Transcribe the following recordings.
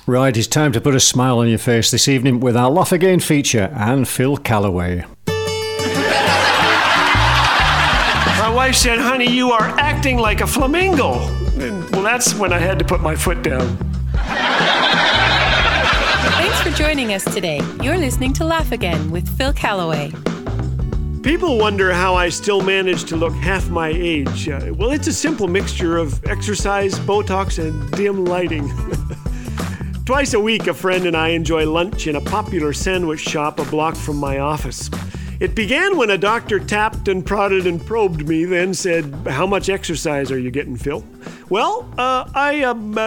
Right, it's time to put a smile on your face this evening with our Laugh Again feature and Phil Callaway. My wife said, honey, you are acting like a flamingo. And, well, that's when I had to put my foot down. Thanks for joining us today. You're listening to Laugh Again with Phil Callaway. People wonder how I still manage to look half my age. Well, it's a simple mixture of exercise, Botox, and dim lighting. Twice a week, a friend and I enjoy lunch in a popular sandwich shop a block from my office. It began when a doctor tapped and prodded and probed me, then said, how much exercise are you getting, Phil? Well, I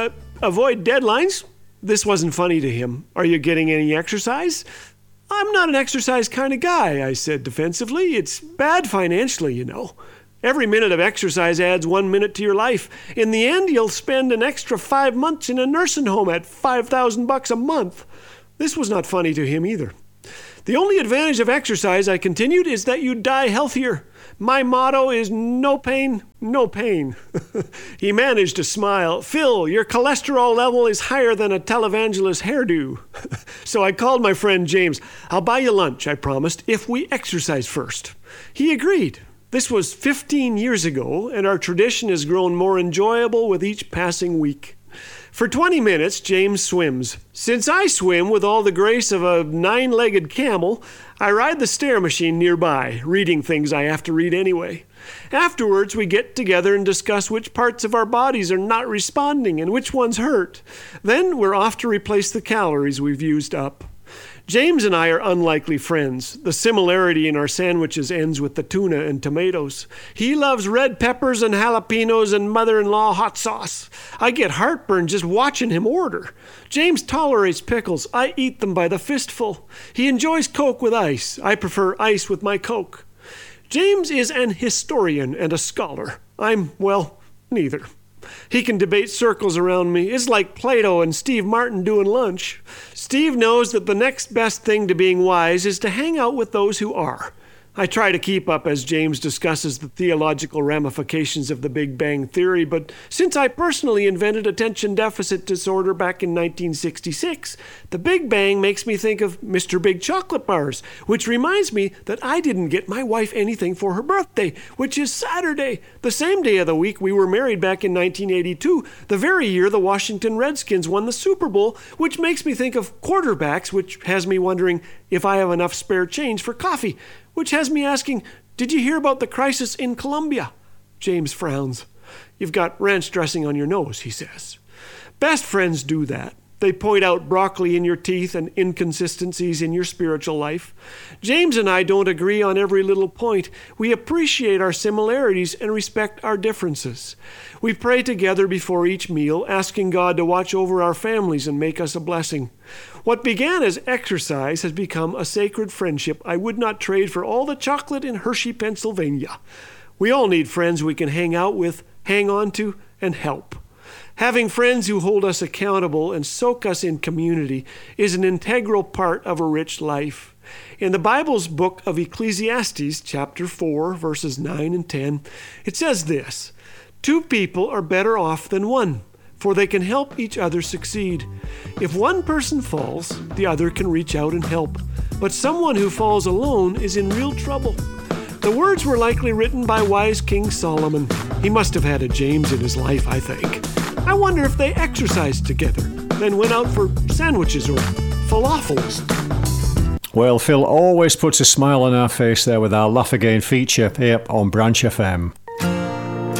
avoid deadlines. This wasn't funny to him. Are you getting any exercise? I'm not an exercise kind of guy, I said defensively. It's bad financially, you know. Every minute of exercise adds 1 minute to your life. In the end, you'll spend an extra 5 months in a nursing home at $5,000 a month. This was not funny to him either. The only advantage of exercise, I continued, is that you die healthier. My motto is no pain, no pain. He managed to smile. Phil, your cholesterol level is higher than a televangelist hairdo. So I called my friend James. I'll buy you lunch, I promised, if we exercise first. He agreed. This was 15 years ago, and our tradition has grown more enjoyable with each passing week. For 20 minutes, James swims. Since I swim with all the grace of a 9-legged camel, I ride the stair machine nearby, reading things I have to read anyway. Afterwards, we get together and discuss which parts of our bodies are not responding and which ones hurt. Then we're off to replace the calories we've used up. James and I are unlikely friends. The similarity in our sandwiches ends with the tuna and tomatoes. He loves red peppers and jalapenos and mother-in-law hot sauce. I get heartburn just watching him order. James tolerates pickles. I eat them by the fistful. He enjoys Coke with ice. I prefer ice with my Coke. James is an historian and a scholar. I'm, well, neither. He can debate circles around me. It's like Plato and Steve Martin doing lunch. Steve knows that the next best thing to being wise is to hang out with those who are. I try to keep up as James discusses the theological ramifications of the Big Bang Theory, but since I personally invented attention deficit disorder back in 1966, the Big Bang makes me think of Mr. Big chocolate bars, which reminds me that I didn't get my wife anything for her birthday, which is Saturday, the same day of the week we were married back in 1982, the very year the Washington Redskins won the Super Bowl, which makes me think of quarterbacks, which has me wondering if I have enough spare change for coffee, which has me asking, did you hear about the crisis in Colombia? James frowns. You've got ranch dressing on your nose, he says. Best friends do that. They point out broccoli in your teeth and inconsistencies in your spiritual life. James and I don't agree on every little point. We appreciate our similarities and respect our differences. We pray together before each meal, asking God to watch over our families and make us a blessing. What began as exercise has become a sacred friendship I would not trade for all the chocolate in Hershey, Pennsylvania. We all need friends we can hang out with, hang on to, and help. Having friends who hold us accountable and soak us in community is an integral part of a rich life. In the Bible's book of Ecclesiastes, chapter 4, verses 9 and 10, it says this, 2 people are better off than one, for they can help each other succeed. If one person falls, the other can reach out and help. But someone who falls alone is in real trouble. The words were likely written by wise King Solomon. He must have had a James in his life, I think. I wonder if they exercised together, then went out for sandwiches or falafels. Well, Phil always puts a smile on our face there with our Laugh Again feature here on Branch FM.